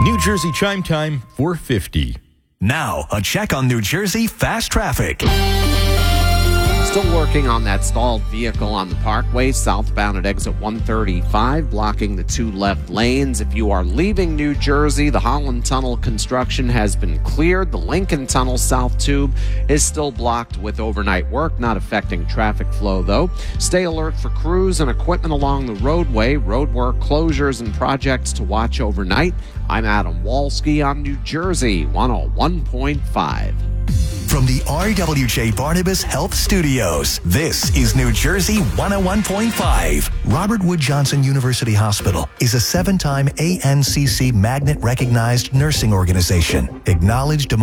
New Jersey Chime Time, 4:50. Now, a check on New Jersey fast traffic. Still working on that stalled vehicle on the Parkway, southbound at exit 135, blocking the two left lanes. If you are leaving New Jersey, the Holland Tunnel construction has been cleared. The Lincoln Tunnel South Tube is still blocked with overnight work, not affecting traffic flow, though. Stay alert for crews and equipment along the roadway, roadwork closures and projects to watch overnight. I'm Adam Walski on New Jersey 101.5. From the RWJ Barnabas Health Studios, this is New Jersey 101.5. Robert Wood Johnson University Hospital is a 7-time ANCC Magnet-recognized nursing organization, acknowledged among